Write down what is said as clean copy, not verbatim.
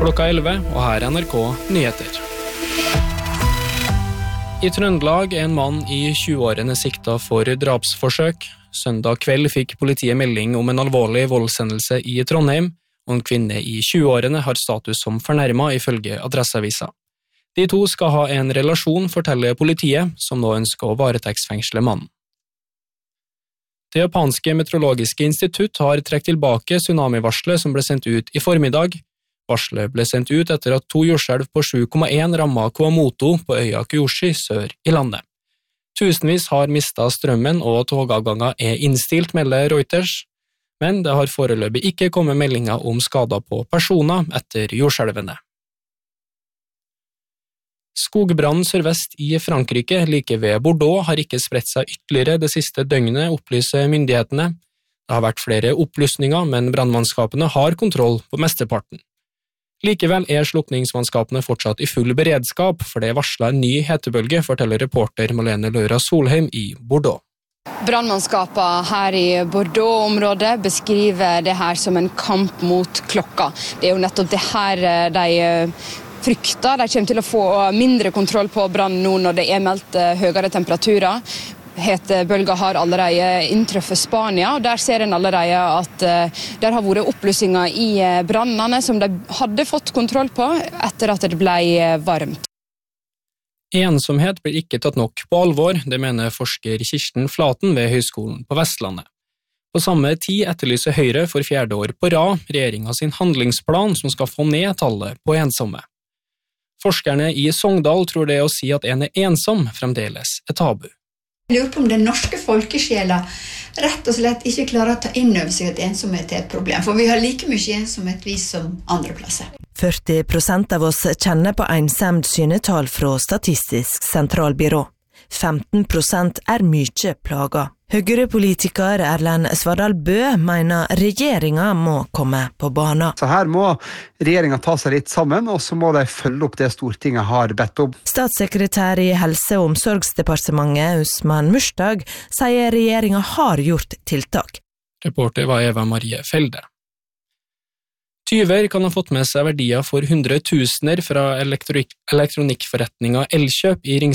klokka 11, og her NRK Nyheter. I Trøndelag er en mann i 20-årene siktet for drapsforsøk. Søndag kveld fikk politiet melding om en alvorlig voldshendelse i Trondheim, og en kvinne i 20-årene har status som fornærmet ifølge Adresseavisa. De to skal ha en relasjon, forteller politiet, som nå ønsker å varetektsfengsle mannen. Det japanske meteorologiske institutt har trukket tilbake tsunamivarslet som ble sendt ut i formiddag. Varslet ble sendt ut etter at 2 jordskjelv på 7,1 rammet Kumamoto på øya Kyushu sør i landet. Tusenvis har mistet strømmen og togavganger er innstilt, melder Reuters, men det har foreløpig ikke kommet meldinger om skader på personer etter jordskjelvene. Skogbrannen sørvest i Frankrike, like ved Bordeaux, har ikke spredt seg ytterligere det siste døgnet, opplyser myndighetene. Det har vært flere opplysninger, men brannmannskapene har kontroll på mesteparten. Likevel er slukningsmannskapene fortsatt i full beredskap, for det er varslet en ny hetebølge, forteller reporter Malene Løra Solheim i Bordeaux. Brannmannskapene her i Bordeaux-området beskriver det her som en kamp mot klokka. Det er jo nettopp det her de frykter. De kommer til å få mindre kontroll på brannen nå når det er meldt høyere temperaturer. Hetebølger har allerede inntruffet Spania, og der ser en allerede at der har vært oppløsninger i brannene som de hadde fått kontroll på etter at det ble varmt. Ensomhet blir ikke tatt nok på alvor, det mener forsker Kirsten Flaten ved Høgskolen på Vestlandet. På samme tid etterlyser Høyre for 4. år på rad regjeringen sin handlingsplan som skal få ned tallet på ensomme. Forskerne i Sogndal tror det å si at en er ensom fremdeles er tabu. Jeg lurer på om den norske folkesjela rett og slett ikke klarer å ta inn over seg at ensomhet er et problem, for vi har like mye ensomhet vi som andre plasser. 40% av oss kjenner på ensemd synetall fra Statistisk sentralbyrå. 15% er mye plaga. Høyre-politiker Erlend Svardal Bø mener regjeringen må komme på banen. Så her må regjeringen ta seg litt sammen, og så må de følge opp det Stortinget har bedt om. Statssekretær i Helse- og omsorgsdepartementet Usman Mushtag sier regjeringen har gjort tiltak. Reporter var Eva Marie Felde. Tyver kan ha fått med seg verdier for 100 000 fra elektronikkforretningen Elkjøp i